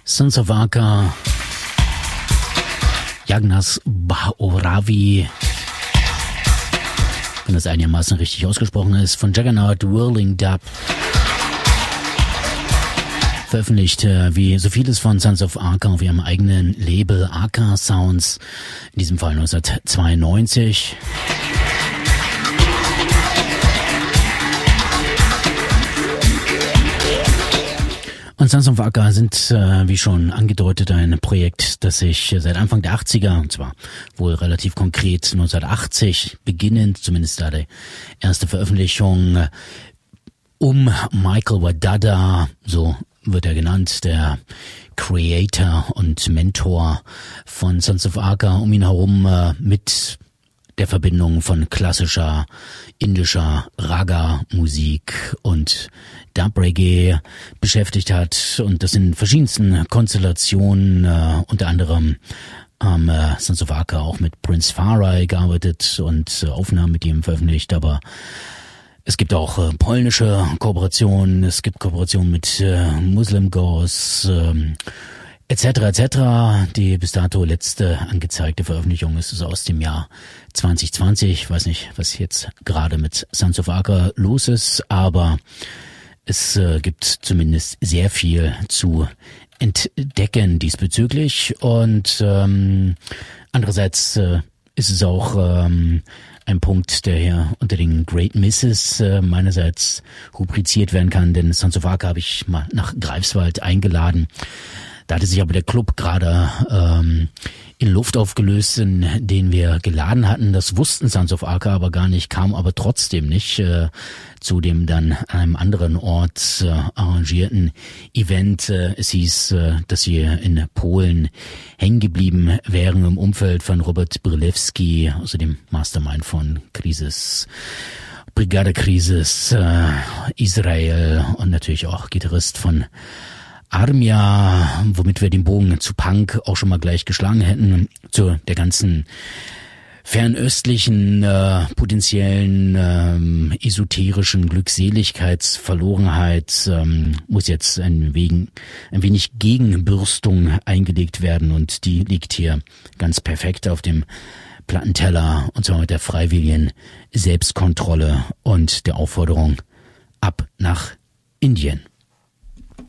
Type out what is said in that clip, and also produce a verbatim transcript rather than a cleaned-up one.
Sons of Arca, Jagnas Bhauravi, wenn das einigermaßen richtig ausgesprochen ist, von Juggernaut Whirling Dub. Veröffentlicht äh, wie so vieles von Sons of Arca auf ihrem eigenen Label Arca Sounds, in diesem Fall neunzehnhundertzweiundneunzig. Und Sons of Arca sind, äh, wie schon angedeutet, ein Projekt, das sich seit Anfang der achtziger, und zwar wohl relativ konkret neunzehnhundertachtzig beginnend, zumindest da die erste Veröffentlichung, um Michael Wadada, so wird er genannt, der Creator und Mentor von Sons of Arca, um ihn herum äh, mit der Verbindung von klassischer indischer Raga-Musik und Dub-Reggae beschäftigt hat, und das in verschiedensten Konstellationen, äh, unter anderem haben äh, Sons of Arca auch mit Prince Farai gearbeitet und äh, Aufnahmen mit ihm veröffentlicht, aber es gibt auch äh, polnische Kooperationen, es gibt Kooperationen mit äh, Muslim Ghosts, ähm, et cetera et cetera. Die bis dato letzte angezeigte Veröffentlichung ist aus dem Jahr zwanzig zwanzig. Ich weiß nicht, was jetzt gerade mit Sons of Arca los ist, aber es äh, gibt zumindest sehr viel zu entdecken diesbezüglich. Und ähm, andererseits äh, ist es auch ähm, ein Punkt, der hier unter den Great Misses äh, meinerseits rubriziert werden kann, denn Sons of Arca habe ich mal nach Greifswald eingeladen. Da hatte sich aber der Club gerade ähm, in Luft aufgelöst, in den wir geladen hatten. Das wussten Sons of Arca aber gar nicht, kam aber trotzdem nicht äh, zu dem dann an einem anderen Ort äh, arrangierten Event. Äh, es hieß, äh, dass sie in Polen hängen geblieben wären im Umfeld von Robert Brylewski, also dem Mastermind von Crisis, Brigade Crisis, äh, Israel, und natürlich auch Gitarrist von Armia, womit wir den Bogen zu Punk auch schon mal gleich geschlagen hätten, zu der ganzen fernöstlichen, äh, potenziellen, ähm, esoterischen Glückseligkeitsverlorenheit, ähm, muss jetzt ein, wegen, ein wenig Gegenbürstung eingelegt werden, und die liegt hier ganz perfekt auf dem Plattenteller, und zwar mit der freiwilligen Selbstkontrolle und der Aufforderung ab nach Indien.